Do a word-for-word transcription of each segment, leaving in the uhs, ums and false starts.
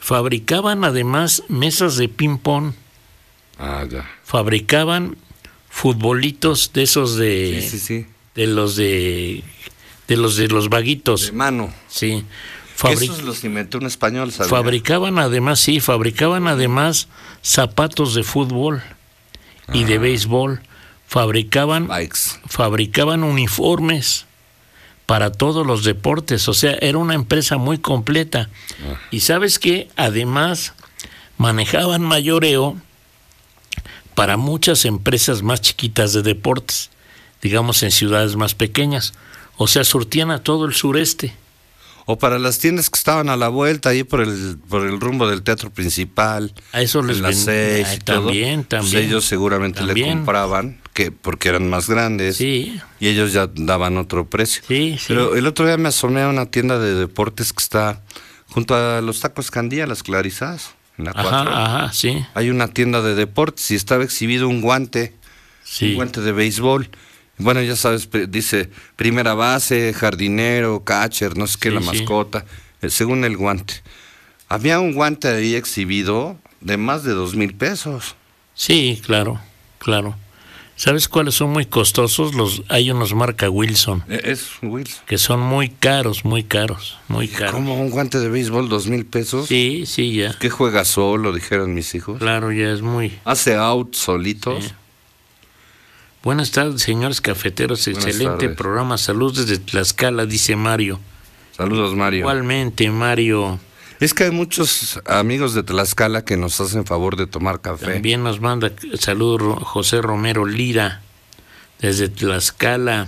fabricaban además mesas de ping-pong. Ah, ya. Fabricaban futbolitos de esos de... Sí, sí, sí. De los de... De los de los vaguitos. De mano. Sí. Fabric... Esos los inventó un español, ¿sabía? Fabricaban además, sí, fabricaban además zapatos de fútbol ah. y de béisbol. Fabricaban, Bikes. fabricaban uniformes para todos los deportes. O sea, era una empresa muy completa. Ah. Y ¿sabes qué? Además, manejaban mayoreo para muchas empresas más chiquitas de deportes, digamos en ciudades más pequeñas. O sea, surtían a todo el sureste. O para las tiendas que estaban a la vuelta, ahí por el por el rumbo del teatro principal. A eso les las seis ah, y también, todo. también. Pues ellos seguramente también le compraban, que porque eran más grandes. Sí. Y ellos ya daban otro precio. Sí, sí. Pero el otro día me asomé a una tienda de deportes que está junto a los Tacos Candía, las Clarisas, en la cuatro. Ajá, ajá, sí. Hay una tienda de deportes y estaba exhibido un guante, sí. un guante de béisbol. Bueno, ya sabes, dice primera base, jardinero, catcher, no sé qué, sí, la mascota, sí. según el guante. Había un guante ahí exhibido de más de dos mil pesos. Sí, claro, claro. ¿Sabes cuáles son muy costosos? Los Hay unos marca Wilson. Es Wilson. Que son muy caros, muy caros, muy caros. ¿Cómo un guante de béisbol, dos mil pesos? Sí, sí, ya. ¿Qué juega solo, dijeron mis hijos? Claro, ya es muy... ¿Hace out solitos? Sí. Buenas tardes, señores cafeteros. Buenas Excelente tardes. Programa. Saludos desde Tlaxcala, dice Mario. Saludos, Mario. Igualmente, Mario. Es que hay muchos amigos de Tlaxcala que nos hacen favor de tomar café. También nos manda saludos José Romero Lira, desde Tlaxcala.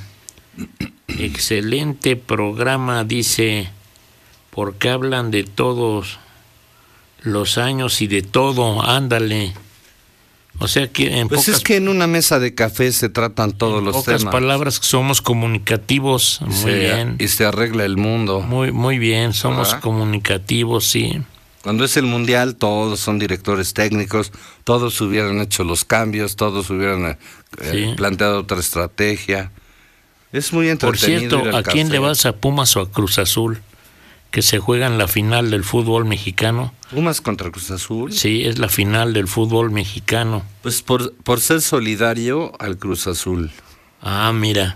Excelente programa, dice, porque hablan de todos los años y de todo. Ándale. O sea que en pues pocas, es que en una mesa de café se tratan todos en los pocas temas. palabras, somos comunicativos, muy se, bien. Y se arregla el mundo. Muy muy bien, somos ¿verdad? Comunicativos, sí. Cuando es el mundial, todos son directores técnicos, todos hubieran hecho los cambios, todos hubieran eh, sí. planteado otra estrategia. Es muy entretenido. Por cierto, ¿a quién le vas, a Pumas o a Cruz Azul? Que se juega en la final del fútbol mexicano. ¿Pumas contra Cruz Azul? Sí, es la final del fútbol mexicano. Pues por, por ser solidario al Cruz Azul. Ah, mira.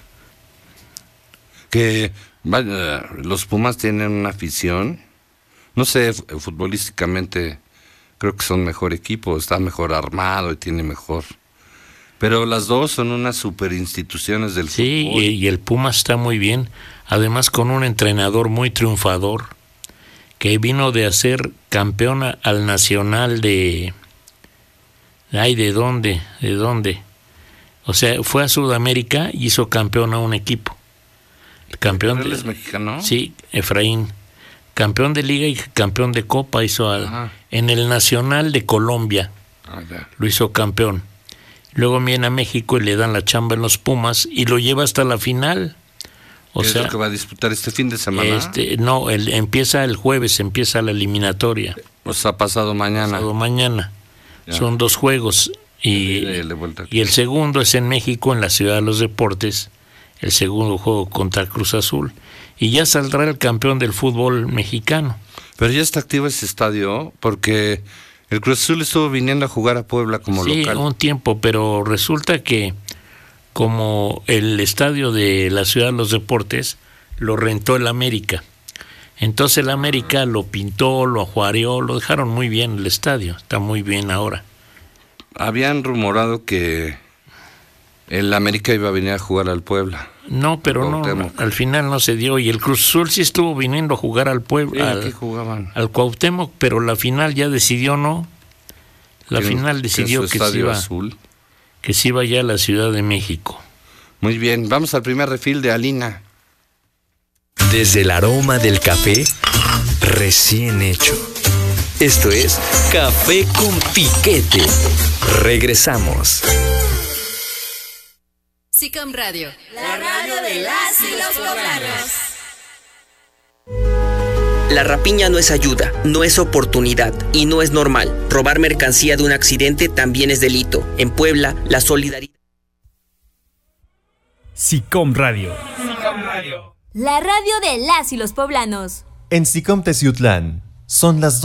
Que vaya, los Pumas tienen una afición, no sé, futbolísticamente creo que son mejor equipo, está mejor armado y tiene mejor... Pero las dos son unas super instituciones del sí, fútbol. Sí, y, y el Pumas está muy bien, además con un entrenador muy triunfador, que vino de hacer campeón al Nacional de... Ay, ¿de dónde? ¿De dónde? O sea, fue a Sudamérica y hizo campeón a un equipo. El campeón ¿Él de, es mexicano? Sí, Efraín. Campeón de Liga y campeón de Copa hizo al, en el Nacional de Colombia. Ah, lo hizo campeón. Luego viene a México y le dan la chamba en los Pumas y lo lleva hasta la final. O ¿Qué sea, es lo que va a disputar este fin de semana? Este, no, el, empieza el jueves, empieza la eliminatoria. O sea, pasado mañana. Pasado mañana. Ya. Son dos juegos y, y el segundo es en México, en la Ciudad de los Deportes. El segundo juego contra Cruz Azul. Y ya saldrá el campeón del fútbol mexicano. Pero ya está activo ese estadio porque... El Cruz Azul estuvo viniendo a jugar a Puebla como sí, local. Sí, un tiempo, pero resulta que como el estadio de la Ciudad de los Deportes lo rentó el América. Entonces el América lo pintó, lo ajuareó, lo dejaron muy bien el estadio, está muy bien ahora. Habían rumorado que el América iba a venir a jugar al Puebla. No, pero no, no, al final no se dio. Y el Cruz Azul sí estuvo viniendo a jugar al Puebla, sí, al, jugaban? al Cuauhtémoc, pero la final ya decidió no. La final decidió que, que, se iba, azul. que se iba ya a la Ciudad de México. Muy bien, vamos al primer refil de Alina. Desde el aroma del café recién hecho. Esto es Café con Piquete. Regresamos. SICOM Radio, la radio de las y los poblanos. La rapiña no es ayuda, no es oportunidad y no es normal. Robar mercancía de un accidente también es delito. En Puebla, la solidaridad. SICOM Radio. SICOM Radio. La radio de las y los poblanos. En SICOM Teciutlán son las dos.